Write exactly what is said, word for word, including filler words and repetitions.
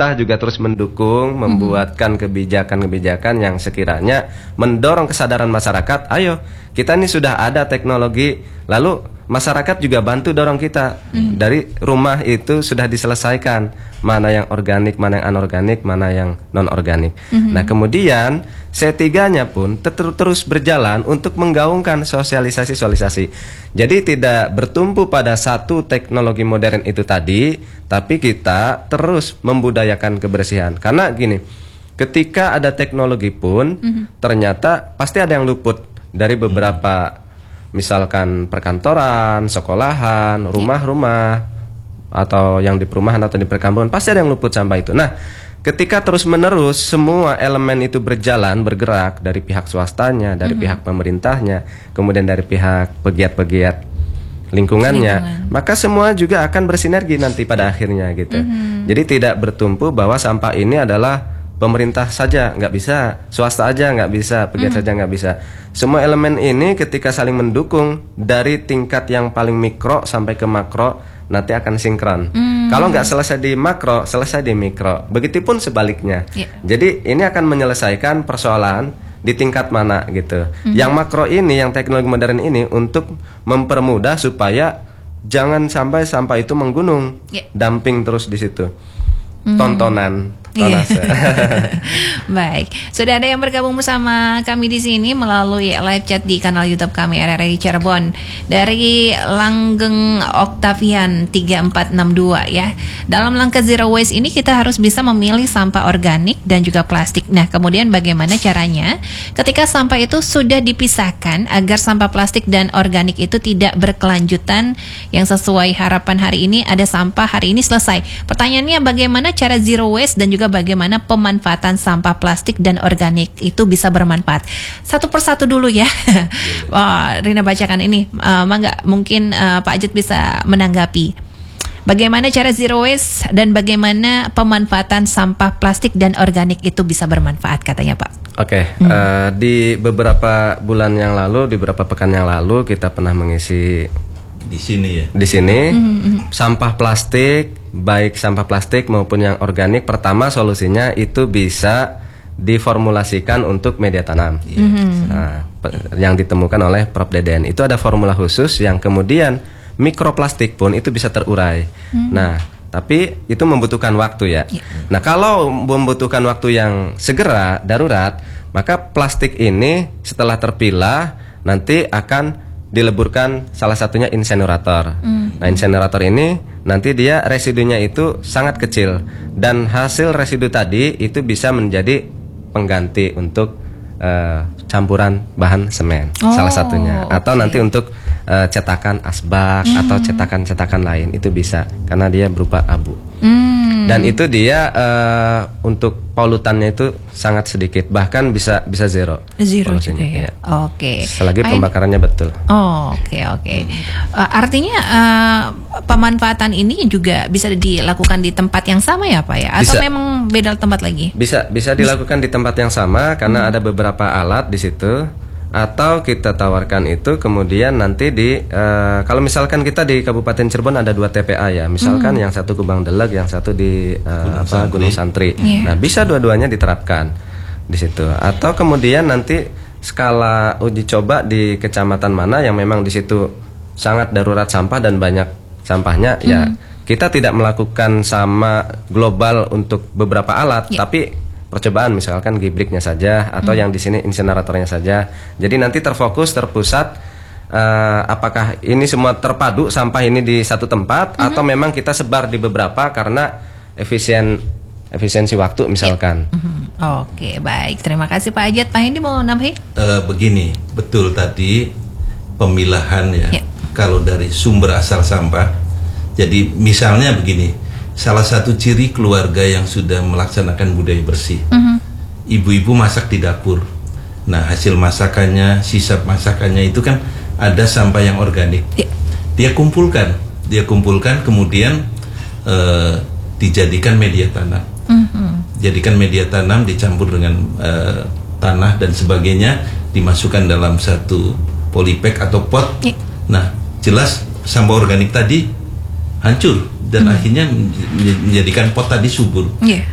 pemerintah juga terus mendukung, membuatkan kebijakan-kebijakan yang sekiranya mendorong kesadaran masyarakat. Ayo, kita ini sudah ada teknologi, lalu masyarakat juga bantu dorong kita. Mm. Dari rumah itu sudah diselesaikan mana yang organik, mana yang anorganik, mana yang non-organik. Mm-hmm. Nah, kemudian C tiga-nya pun ter terus berjalan untuk menggaungkan sosialisasi-sosialisasi. Jadi tidak bertumpu pada satu teknologi modern itu tadi, tapi kita terus membudayakan kebersihan. Karena gini, ketika ada teknologi pun, mm-hmm. ternyata pasti ada yang luput dari beberapa, misalkan perkantoran, sekolahan, rumah-rumah, atau yang di perumahan atau di perkampungan, pasti ada yang luput sampah itu. Nah, ketika terus-menerus semua elemen itu berjalan, bergerak, dari pihak swastanya, dari mm-hmm. pihak pemerintahnya, kemudian dari pihak pegiat-pegiat lingkungannya, Lingkungan. maka semua juga akan bersinergi nanti pada akhirnya gitu. Mm-hmm. Jadi tidak bertumpu bahwa sampah ini adalah pemerintah saja nggak bisa, swasta aja nggak bisa, pegiat mm. saja nggak bisa. Semua elemen ini ketika saling mendukung dari tingkat yang paling mikro sampai ke makro, nanti akan sinkron. Mm. Kalau nggak selesai di makro, selesai di mikro. Begitupun sebaliknya. Yeah. Jadi ini akan menyelesaikan persoalan di tingkat mana gitu. Mm. Yang makro ini, yang teknologi modern ini untuk mempermudah supaya jangan sampai sampah itu menggunung, yeah. dumping terus di situ. Mm. Tontonan. Iya. Baik, sudah ada yang bergabung bersama kami di sini melalui live chat di kanal YouTube kami R R I Cirebon dari Langgeng Octavian tiga empat enam dua ya. Dalam langkah zero waste ini kita harus bisa memilih sampah organik dan juga plastik. Nah, kemudian bagaimana caranya ketika sampah itu sudah dipisahkan agar sampah plastik dan organik itu tidak berkelanjutan yang sesuai harapan hari ini, ada sampah hari ini selesai. Pertanyaannya bagaimana cara zero waste dan juga bagaimana pemanfaatan sampah plastik dan organik itu bisa bermanfaat. Satu persatu dulu ya. Wah, Rina bacakan ini. Uh, Mangga, mungkin uh, Pak Ajat bisa menanggapi. Bagaimana cara zero waste dan bagaimana pemanfaatan sampah plastik dan organik itu bisa bermanfaat katanya Pak. Oke, okay. hmm. uh, di beberapa bulan yang lalu, di beberapa pekan yang lalu kita pernah mengisi di sini ya. Di sini mm-hmm. sampah plastik, baik sampah plastik maupun yang organik, pertama solusinya itu bisa diformulasikan untuk media tanam. Mm-hmm. Nah, yang ditemukan oleh Prof Deden itu ada formula khusus yang kemudian mikroplastik pun itu bisa terurai. Mm-hmm. Nah, tapi itu membutuhkan waktu ya. Yeah. Nah, kalau membutuhkan waktu yang segera, darurat, maka plastik ini setelah terpilah nanti akan dileburkan salah satunya insenerator. Mm. Nah, insenerator ini nanti dia residunya itu sangat kecil dan hasil residu tadi itu bisa menjadi pengganti untuk uh, campuran bahan semen, oh, salah satunya, atau okay. nanti untuk uh, cetakan asbak mm. atau cetakan-cetakan lain itu bisa karena dia berupa abu. Mm. Dan itu dia uh, untuk polutannya itu sangat sedikit, bahkan bisa bisa zero. Zero juga ya. Ya. Oke. Okay. Selagi pembakarannya I... betul. Oh, oke okay, oke. Okay. Uh, artinya uh, pemanfaatan ini juga bisa dilakukan di tempat yang sama ya Pak ya? Atau bisa. Memang beda tempat lagi? Bisa bisa dilakukan bisa. Di tempat yang sama karena hmm. ada beberapa alat di situ. Atau kita tawarkan itu kemudian nanti di uh, kalau misalkan kita di Kabupaten Cirebon ada dua T P A ya, misalkan mm. yang satu Kubang Deleg, yang satu di uh, Gunung, apa, Santri. Gunung Santri. Yeah. Nah, bisa dua-duanya diterapkan di situ. Atau kemudian nanti skala uji coba di kecamatan mana yang memang di situ sangat darurat sampah dan banyak sampahnya, mm. ya kita tidak melakukan sama global untuk beberapa alat, yeah. tapi percobaan misalkan gibriknya saja atau hmm. yang di sini inseneratornya saja. Jadi nanti terfokus, terpusat uh, apakah ini semua terpadu sampah ini di satu tempat hmm. atau memang kita sebar di beberapa karena efisien efisiensi waktu misalkan. Ya. Hmm. Oke, baik. Terima kasih Pak Ajat. Pak Hendi mau nambahin? Uh, begini, betul tadi pemilahan ya. ya. Kalau dari sumber asal sampah. Jadi misalnya begini. Salah satu ciri keluarga yang sudah melaksanakan budaya bersih, mm-hmm. ibu-ibu masak di dapur. Nah, hasil masakannya, sisa masakannya itu kan ada sampah yang organik. Yeah. Dia kumpulkan, dia kumpulkan, kemudian uh, dijadikan media tanam. Mm-hmm. Jadikan media tanam dicampur dengan uh, tanah dan sebagainya, dimasukkan dalam satu polybag atau pot. Yeah. Nah, jelas sampah organik tadi hancur dan hmm. akhirnya menjadikan pot tadi subur. Yeah.